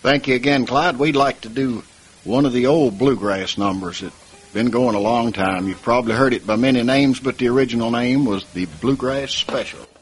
Thank you again, Clyde. We'd like to do one of the old bluegrass numbers that's been going a long time. You've probably heard it by many names, but the original name was the Bluegrass Special.